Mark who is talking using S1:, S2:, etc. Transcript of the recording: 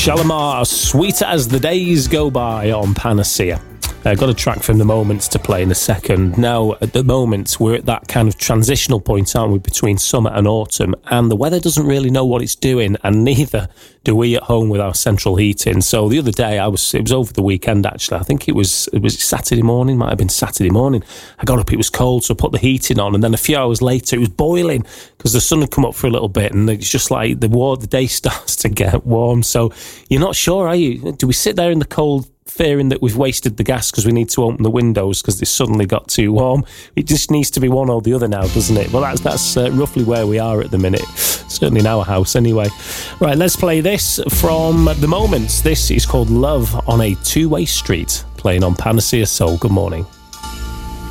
S1: Shalimar, Sweeter as the Days Go By on Panacea. Got a track from The Moments to play in a second. Now, at the moment, we're at that kind of transitional point, aren't we, between summer and autumn, and the weather doesn't really know what it's doing, and neither do we at home with our central heating. So the other day, it was over the weekend, actually. I think it was Saturday morning, might have been Saturday morning. I got up, it was cold, so I put the heating on, and then a few hours later, it was boiling, because the sun had come up for a little bit, and it's just like the day starts to get warm. So you're not sure, are you? Do we sit there in the cold, fearing that we've wasted the gas because we need to open the windows because they suddenly got too warm? It just needs to be one or the other now, doesn't it? Well, that's roughly where we are at the minute, certainly in our house anyway. Right, let's play this from The Moments. This is called Love on a Two-Way Street, playing on Panacea Soul. Good morning.